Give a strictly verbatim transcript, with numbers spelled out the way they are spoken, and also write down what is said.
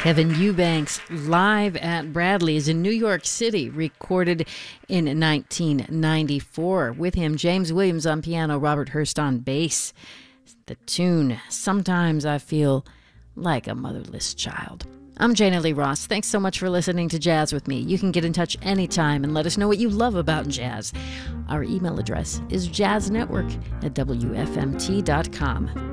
Kevin Eubanks live at Bradley's in New York City, recorded in nineteen ninety-four. With him, James Williams on piano, Robert Hurst on bass. The tune, Sometimes I Feel Like a Motherless Child. I'm Jana Lee Ross. Thanks so much for listening to Jazz with me. You can get in touch anytime and let us know what you love about jazz. Our email address is jazznetwork at w f m t dot com.